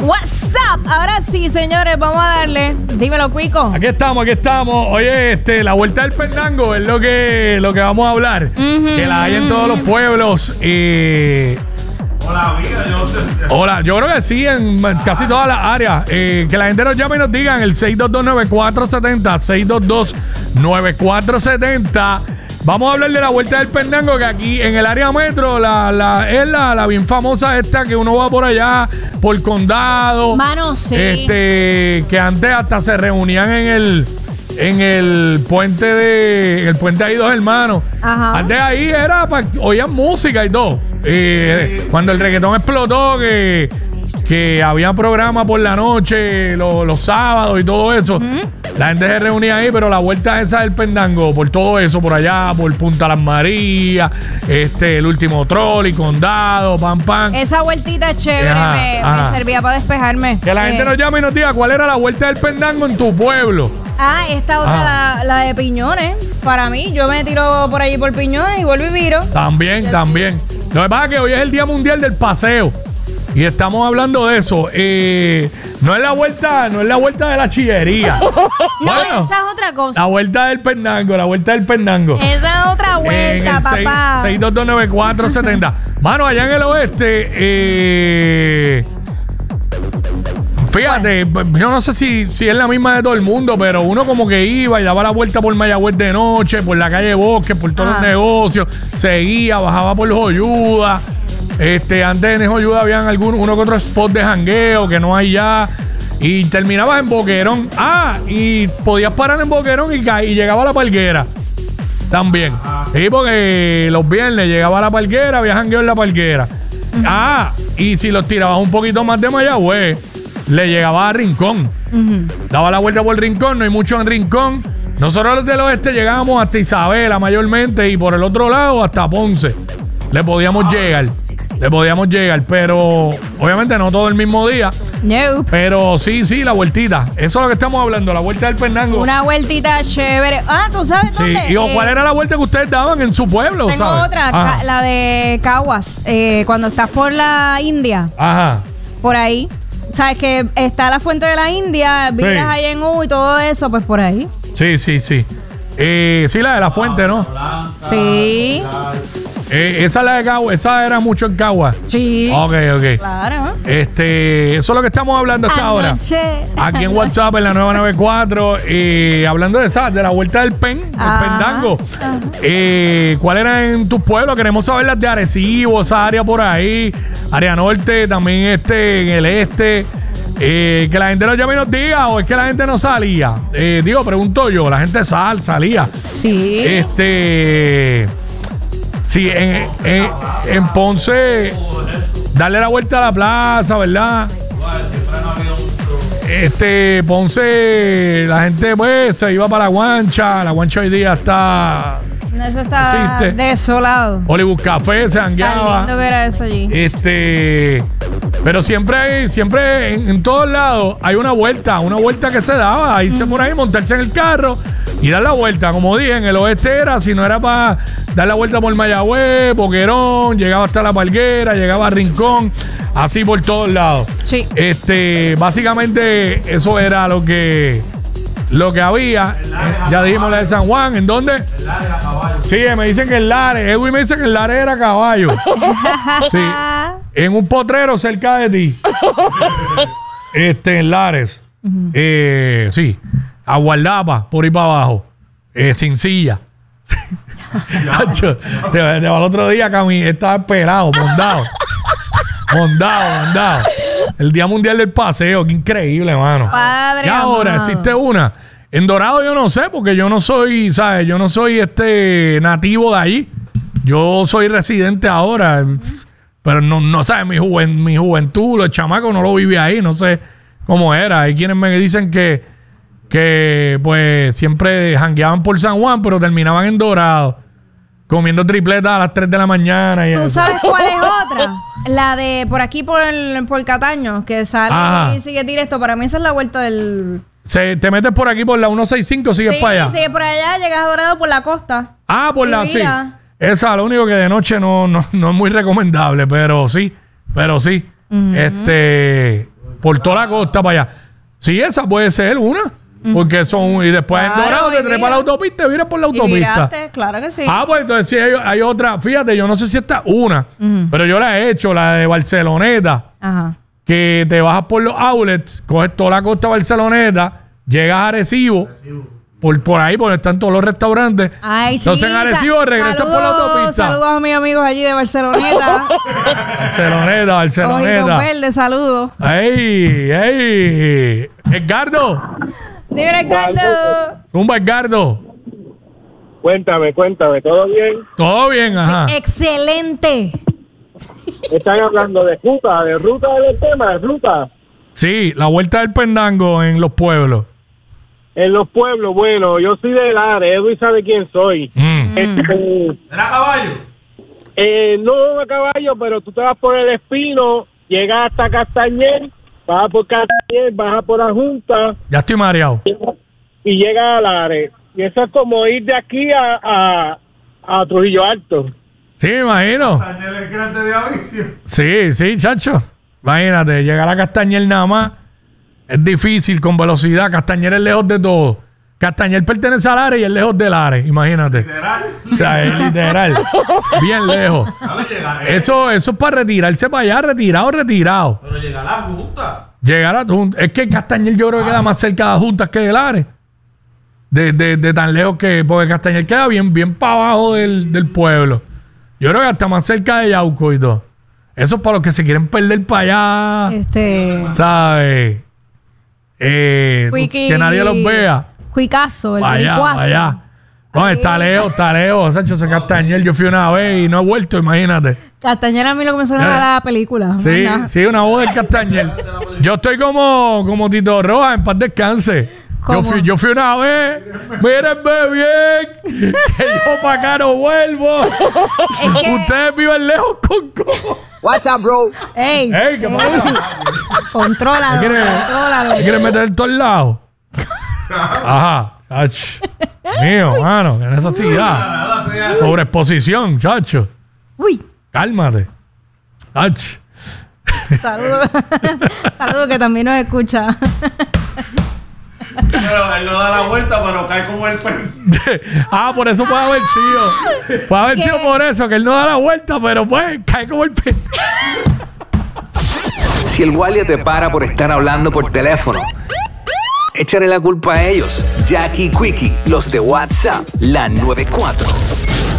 What's up? Ahora sí, señores, vamos a darle. Dímelo, Cuico. Aquí estamos. Oye, la vuelta del Pendango es lo que vamos a hablar. Que la hay en todos los pueblos. Hola, amiga, Hola, yo creo que sí, en casi todas las áreas. Que la gente nos llame y nos digan el 622-9470, 622-9470. Vamos a hablar de la vuelta del Pendango, que aquí en el área metro es la bien famosa esta que uno va por allá, por Condado. Mano, sí. Que antes hasta se reunían en el puente ahí Dos Hermanos. Ajá. Antes ahí oían música y todo. Cuando el reggaetón explotó, que había programa por la noche, los sábados y todo eso. La gente se reunía ahí, pero la vuelta esa del Pendango, por todo eso, por allá, por Punta Las Marías, el último trolley, Condado, pam. Esa vueltita chévere me servía para despejarme. Que la gente nos llame y nos diga cuál era la vuelta del Pendango en tu pueblo. Esta otra, la de Piñones. Para mí, yo me tiro por allí por Piñones y vuelvo y viro. También. Lo que pasa es que hoy es el Día Mundial del Paseo. Y estamos hablando de eso. No es la vuelta de la chillería. Bueno, esa es otra cosa. La vuelta del Pendango. Esa es otra vuelta, papá. 6229470. Mano, allá en el oeste, fíjate, yo no sé si es la misma de todo el mundo, pero uno como que iba y daba la vuelta por Mayagüez de noche, por la calle Bosque, por todos los negocios, seguía, bajaba por Joyuda. Antes en Joyuda habían uno que otro spot de jangueo que no hay ya. Y terminabas en Boquerón. Y podías parar en Boquerón y llegaba a la Parguera. También. Sí, porque los viernes llegaba a la Parguera, había jangueo en la Parguera. Y si los tirabas un poquito más de Mayagüez, le llegaba a Rincón. Daba la vuelta por Rincón, no hay mucho en Rincón. Nosotros los del oeste llegábamos hasta Isabela mayormente y por el otro lado hasta Ponce. Le podíamos llegar, pero obviamente no todo el mismo día. No. Pero sí, la vueltita. Eso es lo que estamos hablando, la vuelta del Pendango. Una vueltita chévere. ¿Tú sabes dónde? Sí, ¿cuál era la vuelta que ustedes daban en su pueblo? Tengo ¿sabes? otra, la de Caguas. Cuando estás por la India. Ajá. Por ahí. ¿Sabes que está la fuente de la India? Viras ahí en U y todo eso, pues por ahí. Sí. Sí, la de la fuente, ¿no? Sí. Esa es la de Cagua, esa era mucho en Cagua. Sí. Ok. Claro. Eso es lo que estamos hablando hasta ahora. Aquí en WhatsApp, en la 994, hablando de la vuelta del Pendango. ¿Cuál era en tus pueblos? Queremos saber las de Arecibo, esa área por ahí, área norte, también en el este. Que la gente nos llame y nos diga, o es que la gente no salía. Pregunto yo, la gente salía. Sí. Sí, en Ponce, darle la vuelta a la plaza, ¿verdad? Ponce, la gente pues se iba para la Guancha. La Guancha hoy día está... Eso está desolado. Hollywood Café se jangueaba. Está lindo ver eso allí. Pero siempre en todos lados hay una vuelta que se daba, irse por ahí, montarse en el carro y dar la vuelta. Como dije, en el oeste si no era para dar la vuelta por Mayagüez, Boquerón, llegaba hasta la Parguera, llegaba a Rincón, así por todos lados. Sí. Básicamente eso era lo que había. Ya dijimos la de San Juan. ¿En dónde? El Lares a caballo. Sí, me dicen que el Lares. Edwin me dice que el Lares era caballo. Sí. En un potrero cerca de ti. En Lares. Sí. Aguardaba por ir para abajo. Sin silla. El otro día estaba pelado, mondado. El Día Mundial del Paseo, qué increíble, hermano. Padre, y ahora existe una. En Dorado yo no sé, porque yo no soy, ¿sabes? Yo no soy nativo de allí. Yo soy residente ahora. Pero no ¿sabes? Mi juventud, los chamacos no lo viví ahí. No sé cómo era. Hay quienes me dicen que pues siempre jangueaban por San Juan, pero terminaban en Dorado, comiendo tripletas a las 3 de la mañana. ¿Tú sabes cuál es otra? La de por aquí, por Cataño, que sale y sigue directo. Para mí esa es la vuelta del... Te metes por aquí por la 165, sigues para allá. Sí, por allá, llegas a Dorado por la costa. Por la... Sí. Esa, lo único que de noche no es muy recomendable, pero sí. por toda la costa para allá. Sí, esa puede ser una. Porque son... Y después en Dorado te trepa la autopista y viras por la autopista. Claro que sí. Pues entonces sí hay otra. Fíjate, yo no sé si esta es una, pero yo la he hecho, la de Barceloneta. Ajá. Que te bajas por los outlets, coges toda la costa de Barceloneta, llegas a Arecibo. Por ahí, porque están todos los restaurantes. Ay, sí. Entonces en Arecibo regresas por la autopista. Saludos a mis amigos allí de Barceloneta. Barceloneta. Ojitos verdes, saludos. ¡Ey! Edgardo. Dime, Edgardo. Zumba, Edgardo. Cuéntame, ¿todo bien? Todo bien, ajá. Sí, excelente. Están hablando de ruta del tema, de ruta. Sí, la vuelta del pendango en los pueblos. En los pueblos, bueno, yo soy de Lares, Edwin sabe quién soy. ¿Era caballo? No a caballo, pero tú te vas por el Espino, llegas hasta Castañer, bajas por Castañer, bajas por la Junta. Ya estoy mareado. Y llegas a Lares. Y eso es como ir de aquí a Trujillo Alto. Sí, me imagino. Castañer es grande de Avicio. Sí, chacho. Imagínate, llegar a Castañer nada más es difícil con velocidad. Castañer es lejos de todo. Castañer pertenece a Lares y es lejos de Lares, imagínate. Literal. O sea, es literal. Es bien lejos. Eso es para retirarse para allá, retirado. Pero llega a la Junta. Llegar a Junta. Es que Castañer yo creo que queda más cerca de Juntas que de Lares. De tan lejos que... Porque Castañer queda bien para abajo del pueblo. Yo creo que hasta más cerca de Yauco y todo. Eso es para los que se quieren perder para allá. ¿Sabes? Que nadie los vea. Cuicazo, el Vaya. No, está lejos. Sancho, ese Castañer. Yo fui una vez y no he vuelto, imagínate. Castañer a mí lo que me suena a la película. Sí, una voz del Castañer. Yo estoy como Tito Rojas, en paz descanse. Yo fui una vez, mírenme bien, que yo para acá no vuelvo. Ustedes viven lejos con What's up, bro? Ey, ¿qué pasa? Contrólalo. ¿Me quieres meter en todos lados? Ajá, chacho. Mío, mano, qué necesidad. Sobreexposición, chacho. Uy. Cálmate. Chacho. Saludos que también nos escucha. Pero él no da la vuelta, pero cae como el perro. Por eso puede haber sido. Puede haber sido por eso, que él no da la vuelta, pero pues cae como el perro. Si el guardia te para por estar hablando por teléfono, échale la culpa a ellos. Jackie Quickie, los de WhatsApp, la 94.